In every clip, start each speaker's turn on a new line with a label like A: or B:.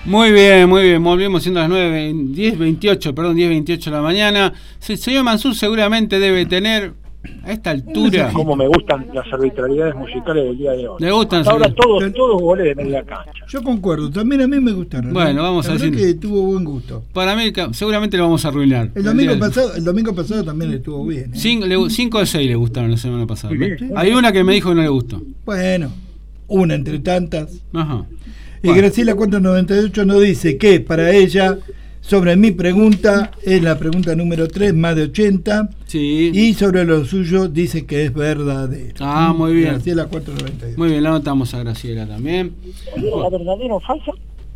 A: Muy bien, volvimos siendo las 10:28 de la mañana. El señor Mansur seguramente debe tener, a esta altura...
B: Como me gustan las arbitrariedades musicales del día de hoy.
A: ¿Le gustan?
B: Hasta ahora todos goles de media cancha.
C: Yo concuerdo, también a mí me gustaron.
A: Bueno, vamos a decir
C: que tuvo buen gusto.
A: Para mí seguramente lo vamos a arruinar.
C: El domingo pasado también estuvo bien.
A: 5 de 6 le gustaron la semana pasada. Hay una que me dijo que no le gustó.
C: Bueno, una entre tantas.
A: Ajá.
C: Y bueno. Graciela 498 nos dice que para ella, sobre mi pregunta, es la pregunta número 3, más de 80.
A: Sí.
C: Y sobre lo suyo dice que es verdadero.
A: Ah, muy bien.
C: Graciela 498.
A: Muy bien, la anotamos a Graciela también.
B: ¿La verdadera o falsa?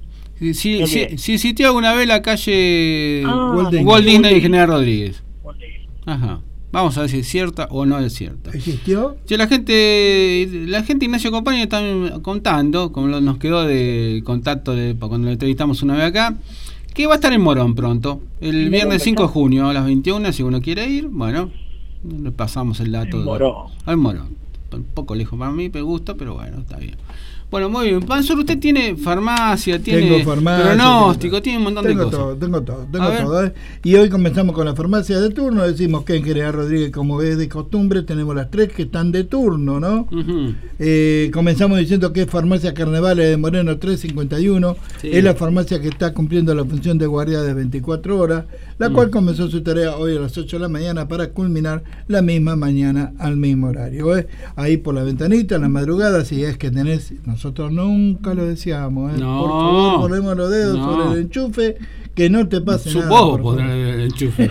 A: Sí, sitió alguna vez la calle
C: Walt
A: Disney y General Rodríguez. Ajá. Vamos a ver si es cierta o no es cierta.
C: ¿Existió?
A: Sí, la gente Ignacio Compañía está contando, como nos quedó de contacto cuando lo entrevistamos una vez acá, que va a estar en Morón pronto, el viernes 5 de junio a las 21, si uno quiere ir, bueno, le pasamos el dato. En Morón. Un poco lejos para mí, me gusta, pero bueno, está bien. Bueno, muy bien. Mansur, usted tiene farmacia, tiene pronóstico, tiene un montón de cosas.
C: Tengo todo. Y hoy comenzamos con la farmacia de turno. Decimos que en General Rodríguez, como es de costumbre, tenemos las 3 que están de turno, ¿no? Uh-huh. Comenzamos diciendo que es Farmacia Carnevales de Moreno 351. Sí. Es la farmacia que está cumpliendo la función de guardia de 24 horas, la cual comenzó su tarea hoy a las 8 de la mañana para culminar la misma mañana al mismo horario. Ahí por la ventanita, en la madrugada, si es que tenés... Nosotros nunca lo decíamos,
A: no,
C: por favor, ponemos los dedos sobre el enchufe, que no te pase nada.
A: Supongo poner el enchufe.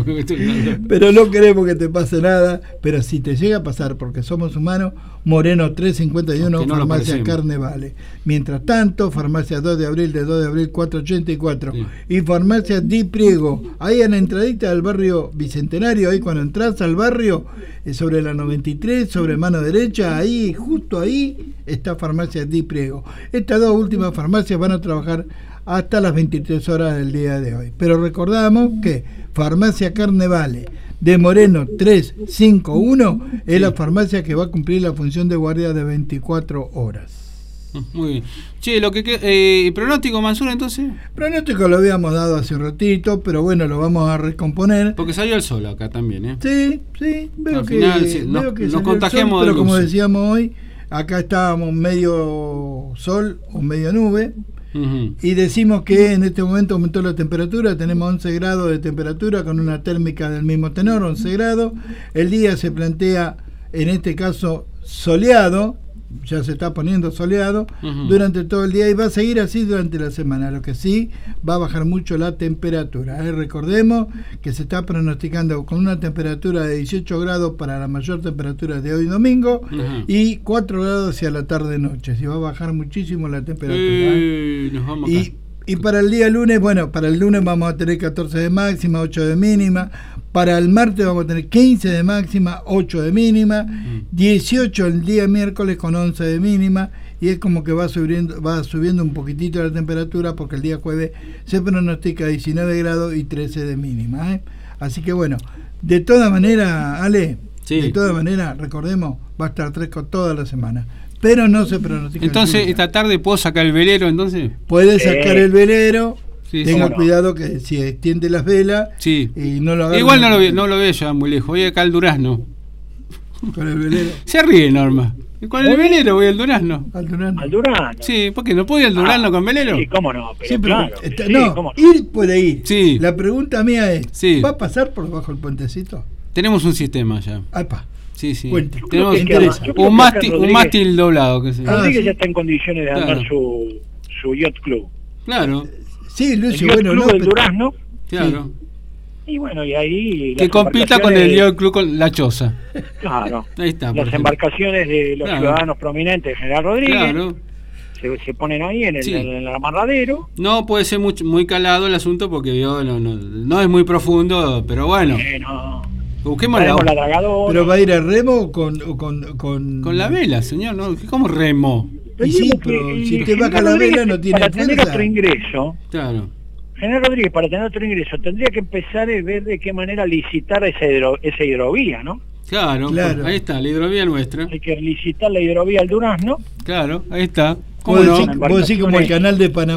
C: Pero no queremos que te pase nada, pero si te llega a pasar, porque somos humanos, Moreno 351, no Farmacia Carnevales. Mientras tanto, Farmacia 2 de abril 484 sí. Y Farmacia Di Priego, ahí en la entradita del barrio Bicentenario, ahí cuando entras al barrio, sobre la 93, sobre mano derecha, ahí, justo ahí, está Farmacia Di Priego. Estas dos últimas farmacias van a trabajar hasta las 23 horas del día de hoy. Pero recordamos que Farmacia Carnevales de Moreno 351 es la farmacia que va a cumplir la función de guardia de 24 horas.
A: Muy bien. Che, pronóstico, Mansur, entonces.
C: Pronóstico lo habíamos dado hace un ratito, pero bueno, lo vamos a recomponer.
A: Porque salió el sol acá también, ¿eh?
C: Sí, veo
A: al
C: que,
A: final, sí,
C: veo que
A: nos contagiamos
C: sol,
A: de
C: pero como
A: luz.
C: decíamos hoy, acá estábamos medio sol o medio nube. Uh-huh. Y decimos que en este momento aumentó la temperatura, tenemos 11 grados de temperatura con una térmica del mismo tenor, 11 grados. El día se plantea, en este caso, soleado, ya se está poniendo soleado durante todo el día y va a seguir así durante la semana. Lo que sí, va a bajar mucho la temperatura. Recordemos que se está pronosticando con una temperatura de 18 grados para la mayor temperatura de hoy domingo y 4 grados hacia la tarde-noche. Se va a bajar muchísimo la temperatura. Y para el día lunes, para el lunes vamos a tener 14 de máxima, 8 de mínima. Para el martes vamos a tener 15 de máxima, 8 de mínima, 18 el día miércoles con 11 de mínima, y es como que va subiendo un poquitito la temperatura porque el día jueves se pronostica 19 grados y 13 de mínima. Así que bueno, de todas maneras, Ale, recordemos, va a estar fresco toda la semana. Pero no se pronostica.
A: Entonces, esta tarde puedo sacar el velero, entonces.
C: Puede sacar el velero. Sí, tenga cuidado que si extiende las velas y no lo haga.
A: Igual no lo veo ya muy lejos. Voy acá al Durazno.
C: Con el velero.
A: Se ríe, Norma. Con el velero voy al Durazno.
B: ¿Al Durazno?
A: Sí, ¿por qué no puedo ir al Durazno con velero?
B: Sí, cómo no. Pero
C: claro, ir puede ir.
A: Sí.
C: La pregunta mía es: ¿va a pasar por debajo del puentecito?
A: Tenemos un sistema ya.
C: Apa.
A: Sí.
C: Cuente.
A: Tenemos un mástil doblado.
B: Rodríguez ya está en condiciones de armar su yacht club.
A: Claro.
C: Sí, Lucio,
B: el club del Durazno.
A: Claro.
B: Sí. Y bueno, y ahí...
A: Que compita con el yacht club con La Choza.
B: Claro.
A: Ahí está.
B: Las embarcaciones de los ciudadanos prominentes de General Rodríguez.
A: Claro.
B: Se ponen ahí en el amarradero.
A: No puede ser muy calado el asunto porque no es muy profundo, pero bueno. Busquemos la
B: dragadora.
C: ¿Pero va a ir a remo con
A: la vela, señor? ¿No? ¿Cómo remo?
C: Y sí, pero si te baja la vela no tiene
B: para
C: fuerza.
B: Tener otro ingreso.
A: Claro.
B: General Rodríguez, para tener otro ingreso, tendría que empezar a ver de qué manera licitar esa hidrovía, ¿no?
A: Claro. Ahí está, la hidrovía nuestra.
B: Hay que licitar la hidrovía al Durazno.
A: Claro, ahí está.
C: ¿Vos decís como el canal de Panamá?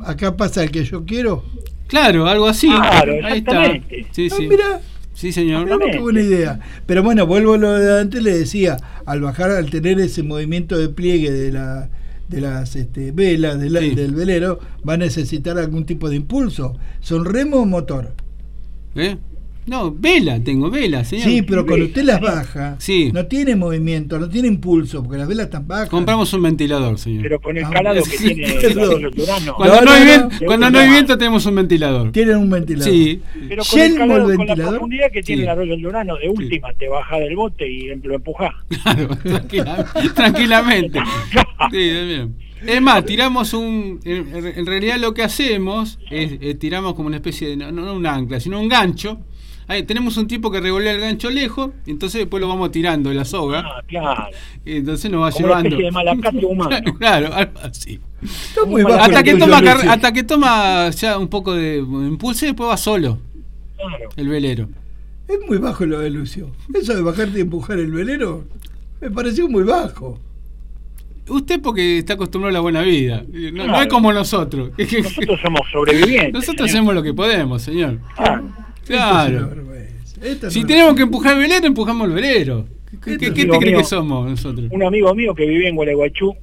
C: acá pasa el que yo quiero.
A: Claro, algo así.
B: Claro,
A: ahí está.
B: exactamente.
A: Sí, sí.
C: Mira.
A: Sí, señor.
C: Qué buena idea. Pero bueno, vuelvo a lo de antes, le decía, al bajar, al tener ese movimiento de pliegue de las velas del velero, va a necesitar algún tipo de impulso. ¿Son remo o motor?
A: No, tengo vela, señor.
C: Sí, pero cuando usted las baja,
A: sí,
C: no tiene movimiento, no tiene impulso, porque las velas están bajas.
A: Compramos un ventilador, señor.
B: Pero con el calado que tiene los Urano.
A: Cuando no hay viento tenemos un ventilador.
C: Tienen un ventilador.
A: Sí.
B: Pero con el calado, con la profundidad que tiene el arroyo del Urano, de última te baja del bote y lo empujás.
A: Claro, tranquilamente. Sí, bien. Es más, tiramos en realidad lo que hacemos es tiramos como una especie de, no un ancla, sino un gancho. Ahí tenemos un tipo que revolea el gancho lejos, entonces después lo vamos tirando de la soga.
B: Ah, claro.
A: Y entonces nos va
B: como
A: llevando.
B: Una especie de malacate humano.
A: Claro, algo así.
C: Está muy bajo
A: Hasta que toma ya un poco de impulso y después va solo.
B: Claro.
A: El velero.
C: Es muy bajo lo de Lucio. Eso de bajarte y empujar el velero me pareció muy bajo.
A: Usted porque está acostumbrado a la buena vida. No es como nosotros.
B: Nosotros somos sobrevivientes.
A: Nosotros hacemos lo que podemos, señor. Claro. Si
C: no
A: tenemos que empujar el velero, empujamos el velero. ¿Qué te cree que somos nosotros?
B: Un amigo mío que vivía en Gualeguaychú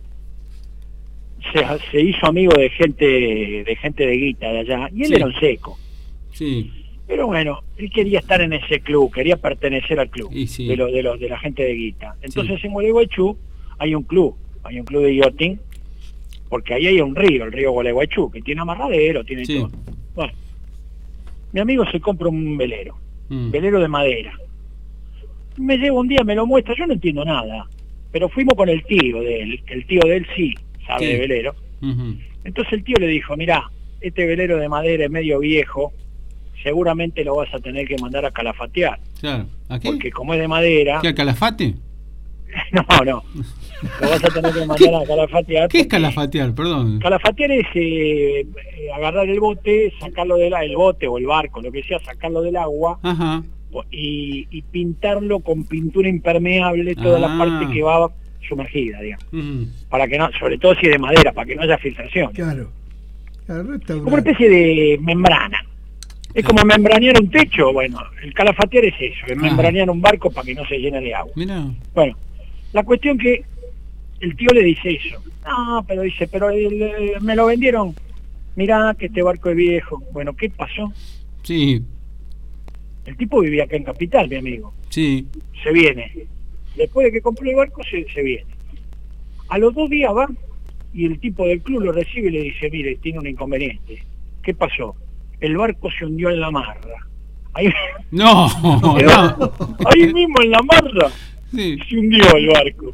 B: se hizo amigo de gente de guita de allá, y él era un seco.
A: Sí.
B: Pero bueno, él quería estar en ese club, quería pertenecer al club
A: sí,
B: de la gente de guita. Entonces en Gualeguaychú hay un club de yachting, porque ahí hay un río, el río Gualeguaychú, que tiene amarradero, tiene todo. Bueno, mi amigo se compra un velero de madera. Me lleva un día, me lo muestra, yo no entiendo nada, pero fuimos con el tío de él, que el tío de él sí sabe de velero. Entonces el tío le dijo, mirá, este velero de madera es medio viejo, seguramente lo vas a tener que mandar a calafatear.
A: Claro. ¿A qué?
B: Porque como es de madera...
A: ¿Qué, al calafate?
B: No. Lo vas a tener que mandar a calafatear.
A: ¿Qué es calafatear? Perdón.
B: Calafatear es agarrar el bote, sacarlo el bote o el barco, lo que sea, sacarlo del agua.
A: Ajá.
B: Y pintarlo con pintura impermeable toda la parte que va sumergida, digamos. Para que no, sobre todo si es de madera, para que no haya filtración.
C: Claro.
B: Como una especie de membrana. Es como membranear un techo. Bueno, el calafatear es eso, es membranear un barco para que no se llene de agua.
A: Mirá.
B: Bueno, la cuestión que el tío le dice eso. No, pero dice, me lo vendieron. Mirá que este barco es viejo. Bueno, ¿qué pasó?
A: Sí.
B: El tipo vivía acá en Capital, mi amigo.
A: Sí.
B: Se viene. Después de que compró el barco, se viene. A los 2 días va y el tipo del club lo recibe y le dice, mire, tiene un inconveniente. ¿Qué pasó? El barco se hundió en la marra. Ahí,
A: no.
B: Ahí mismo en la marra se hundió el barco.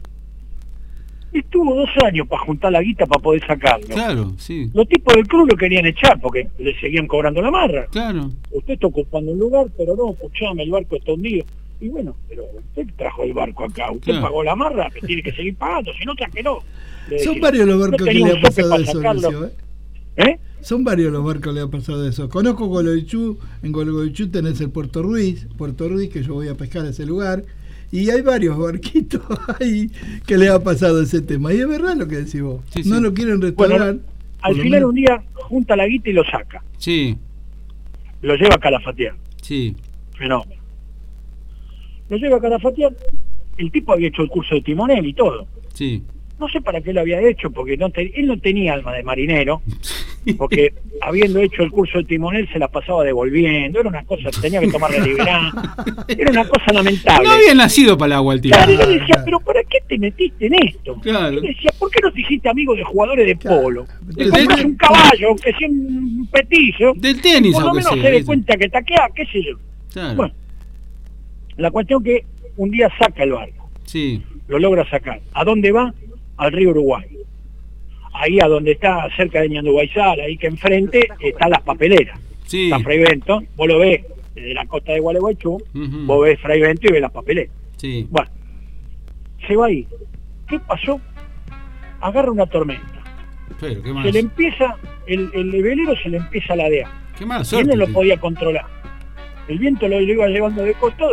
B: Estuvo 2 años para juntar la guita para poder sacarlo.
A: Claro, sí.
B: Los tipos del club lo querían echar porque le seguían cobrando la marra.
A: Claro.
B: Usted está ocupando un lugar, pero no, escuchame, el barco está hundido. Y bueno, pero usted trajo el barco acá, usted pagó la marra, que tiene que seguir pagando, si no, sáquelo.
C: Son varios los barcos que le ha pasado eso, Lucio, Son varios los barcos que le ha pasado eso. Conozco Gualeguaychú, en Gualeguaychú tenés el Puerto Ruiz, que yo voy a pescar a ese lugar, y hay varios barquitos ahí que le ha pasado ese tema. Y es verdad lo que decís vos. Sí. No lo quieren restaurar.
B: Bueno, al final un día junta la guita y lo saca.
A: Sí.
B: Lo lleva a calafatear.
A: Sí.
B: Fenómeno. Lo lleva a calafatear. El tipo había hecho el curso de timonel y todo.
A: Sí.
B: No sé para qué lo había hecho, porque él no tenía alma de marinero, porque habiendo hecho el curso de timonel se la pasaba devolviendo, era una cosa, tenía que tomar libertad, era una cosa lamentable.
A: No había nacido para el agua el tío.
B: Claro, y yo le decía, pero ¿para qué te metiste en esto?
A: Claro.
B: Yo le decía, ¿por qué no te hiciste amigo de jugadores de polo? Compras un caballo, aunque sea un petizo,
A: del tenis,
B: por lo menos se dé cuenta que taquea, qué sé yo.
A: Claro.
B: Bueno, la cuestión que un día saca el barco.
A: Sí.
B: Lo logra sacar. ¿A dónde va? Al río Uruguay. Ahí a donde está, cerca de Ñandubaizal, ahí que enfrente están las papeleras.
A: Sí.
B: Está Fray Bento, vos lo ves desde la costa de Gualeguaychú, vos ves Fray Bento y ves las papeleras.
A: Sí.
B: Bueno, se va ahí. ¿Qué pasó? Agarra una tormenta.
A: Pero, ¿qué más?
B: Se le empieza, el velero se le empieza a ladear.
A: Qué mala
B: Y
A: suerte.
B: él no lo podía controlar. El viento lo iba llevando de costado,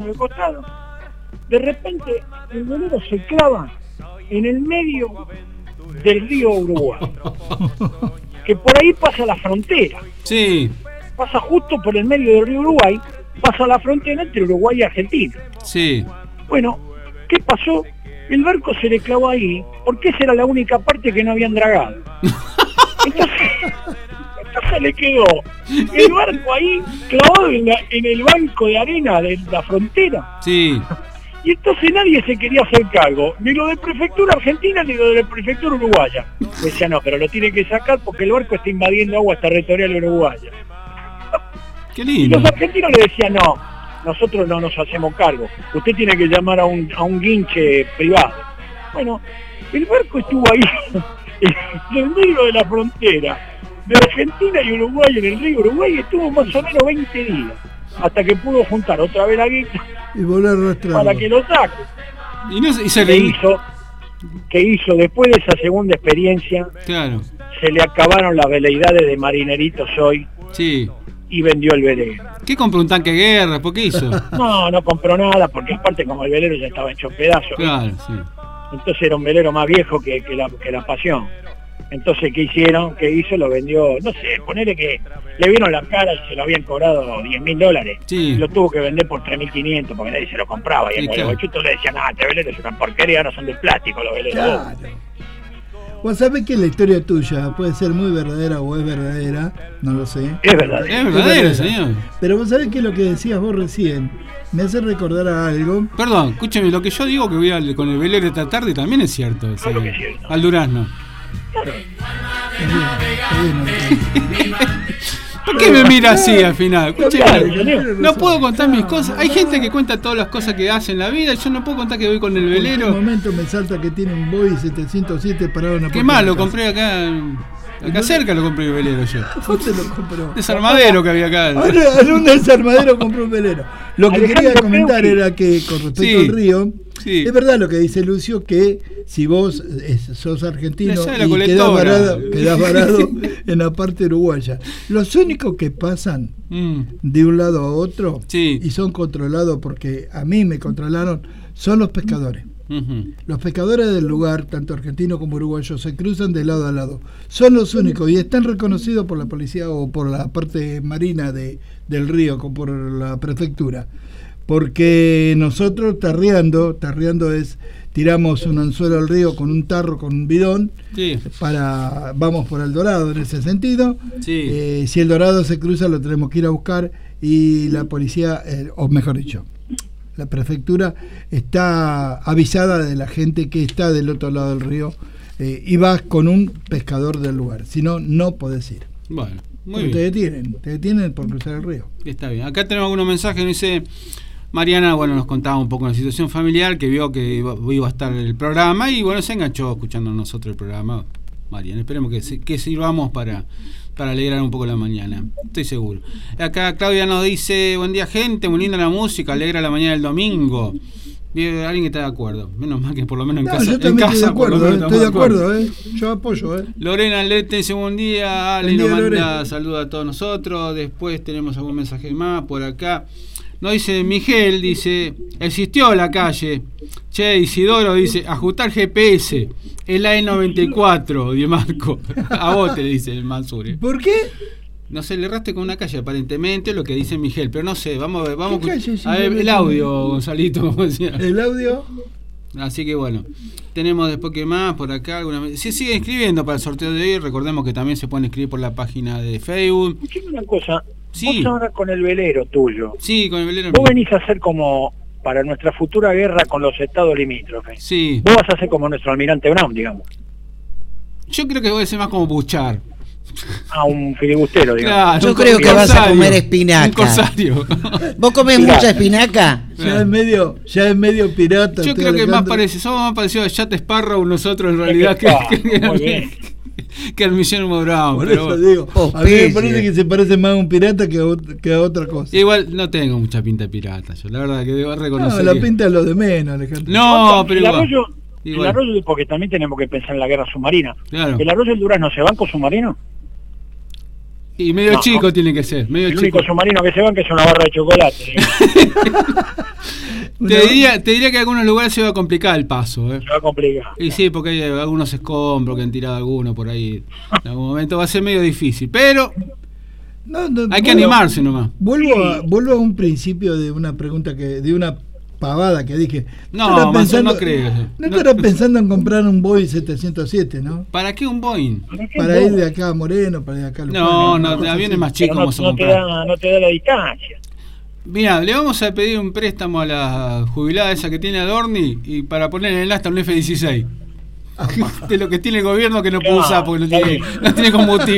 B: De repente, el velero se clava en el medio del río Uruguay. que por ahí pasa la frontera.
A: Sí.
B: Pasa justo por el medio del río Uruguay, pasa la frontera entre Uruguay y Argentina.
A: Sí.
B: Bueno, ¿qué pasó? El barco se le clavó ahí, porque esa era la única parte que no habían dragado. Entonces le quedó el barco ahí clavado en el banco de arena de la frontera.
A: Sí.
B: Y entonces nadie se quería hacer cargo, ni lo de prefectura argentina ni lo de la prefectura uruguaya. Decía, no, pero lo tiene que sacar porque el barco está invadiendo aguas territoriales uruguayas.
A: Qué
B: Y
A: lindo.
B: los argentinos le decían, no, nosotros no nos hacemos cargo, usted tiene que llamar a un guinche privado. Bueno, el barco estuvo ahí en el medio de la frontera de Argentina y Uruguay, en el río Uruguay, estuvo más o menos 20 días, hasta que pudo juntar otra vez la guita
C: y volver arrastrando
B: para que lo saque.
A: Y se
B: ¿Qué hizo? Después de esa segunda experiencia,
A: Claro.
B: se le acabaron las veleidades de marineritos hoy
A: Sí.
B: y vendió el velero.
A: ¿Qué compró un tanque de guerra? ¿Por qué hizo?
B: No compró nada, porque aparte como el velero ya estaba hecho pedazos.
A: Claro, sí.
B: Entonces era un velero más viejo que la Pasión. Entonces, ¿qué hicieron? ¿Qué hizo? Lo vendió, no sé, ponele que le vieron la cara y se lo habían cobrado $10.000.
A: Sí.
B: Lo tuvo que vender por 3.500 porque nadie se lo compraba. Y
A: Sí,
B: el
A: claro.
B: Gualeguaychú le decían, este velero es una porquería, ahora son de plástico los veleros.
C: Claro. Vos sabés que la historia tuya puede ser muy verdadera o es verdadera, no lo sé.
B: Es verdad.
A: Es verdadero, señor.
C: Pero vos sabés que lo que decías vos recién me hace recordar a algo.
A: Perdón, escúcheme, lo que yo digo que voy con el velero esta tarde también es cierto.
B: Claro que es cierto.
A: Al Durazno. ¿Por qué me mira así al final? Escúcheme, no puedo contar mis cosas. Hay gente que cuenta todas las cosas que hace en la vida y yo no puedo contar que voy con el
C: En un
A: velero.
C: momento me salta que tiene un Boeing 707 parado en la
A: Qué
C: puerta
A: mal,
C: de la
A: lo
C: casa.
A: compré acá cerca lo compré el velero yo.
C: ¿Dónde lo compró?
A: Desarmadero que había acá.
C: En un desarmadero compró un velero. Lo que
B: Alejandro
C: quería comentar
B: Peuchi.
C: era que con respecto
A: Sí.
C: al río,
A: Sí.
C: es verdad lo que dice Lucio, que si vos sos argentino
A: Le sale la
C: y
A: colectora.
C: quedás varado en la parte uruguaya, los únicos que pasan de un lado a otro
A: Sí.
C: y son controlados, porque a mí me controlaron, son los pescadores.
A: Ujú.
C: Los pescadores del lugar, tanto argentinos como uruguayos, se cruzan de lado a lado. Son los únicos y están reconocidos por la policía o por la parte marina del río, como por la prefectura. Porque nosotros tarreando es, tiramos un anzuelo al río con un tarro, con un bidón,
A: Sí.
C: vamos por el Dorado en ese sentido.
A: Sí.
C: Si el Dorado se cruza lo tenemos que ir a buscar y la policía, o mejor dicho, la prefectura está avisada de la gente que está del otro lado del río y vas con un pescador del lugar, si no, no podés ir.
A: Bueno, muy
C: Porque
A: bien.
C: te detienen por cruzar el río.
A: Está bien. Acá tenemos algunos mensajes. Nos dice Mariana, bueno, nos contaba un poco la situación familiar, que vio que iba a estar el programa y bueno, se enganchó escuchando nosotros el programa. Mariana, esperemos que sirvamos para alegrar un poco la mañana, estoy seguro. Acá Claudia nos dice, buen día gente, muy linda la música, alegra la mañana del domingo. Alguien que está de acuerdo, menos mal que por lo menos en casa.
C: Yo también estoy de acuerdo, estoy de acuerdo, yo apoyo.
A: Lorena Lete dice buen día, Ale
C: Buen día,
A: nos manda
C: Lore.
A: saludos a todos nosotros. Después tenemos algún mensaje más por acá. Nos dice Miguel, dice, existió la calle. Che, Isidoro dice, ajustar GPS, el AE94, Di Marco. A vos te dice el Mansuri.
C: ¿Por qué?
A: No sé, le erraste con una calle aparentemente, lo que dice Miguel, pero no sé, vamos a ver,
C: ¿Qué calle,
A: a ver
C: señor?
A: el audio, Gonzalito, como decía.
C: El audio.
A: Así que bueno, tenemos después que más por acá. Si siguen escribiendo para el sorteo de hoy, recordemos que también se pueden escribir por la página de Facebook.
B: Escuchame una cosa,
A: Sí.
B: vos ahora con el velero tuyo,
A: Sí, con el velero.
B: vos venís a hacer como para nuestra futura guerra con los estados limítrofes.
A: Sí,
B: Vos vas a ser como nuestro almirante Brown, digamos,
A: yo creo que voy a ser más como Buchar.
B: a un filibustero, digamos.
A: Claro,
D: Yo
A: un
D: creo que vas a
A: corsario,
D: comer espinaca.
A: Un corsario.
D: ¿Vos comés
B: Claro.
D: mucha espinaca?
C: Ya es medio pirata.
A: Yo
C: estoy
A: creo que
C: Alejandro.
A: somos más parecidos a Jack Sparrow nosotros en realidad
B: Muy bien.
A: que al Guillermo Brown.
C: Por
A: Pero
C: eso digo, a mí me
D: Popeye.
C: parece que se parece más a un pirata que a otra cosa.
A: igual no tengo mucha pinta de pirata, yo la verdad que debo reconocer.
C: No, la
A: que-
C: pinta es lo de menos, Alejandro.
A: No, pero
B: el
A: igual.
B: arroyo,
A: Igual.
B: el arroyo, porque también tenemos que pensar en la guerra submarina.
A: Claro.
B: ¿El arroyo del Durazno se banco submarino?
A: Y medio chico tiene que ser. Medio
B: el
A: chico.
B: único submarino que se van que es una barra de chocolate.
A: Te diría que en algunos lugares se va a complicar el paso.
B: Se va a complicar.
A: Y sí, porque hay algunos escombros que han tirado algunos por ahí. En algún momento va a ser medio difícil, pero hay que animarse nomás.
C: Vuelvo a un principio de una pregunta de una pavada que dije.
A: No creo.
C: No estarás pensando en comprar un Boeing 707, ¿no?
A: ¿Para qué un Boeing?
C: Para ir de acá a Moreno, para ir de acá a
A: No, de aviones más chicos vamos a comprar.
B: No te da la distancia.
A: Mira, le vamos a pedir un préstamo a la jubilada esa que tiene Adorni y para poner en el asta un F-16. De lo que tiene el gobierno que no puede usar porque no tiene combustible.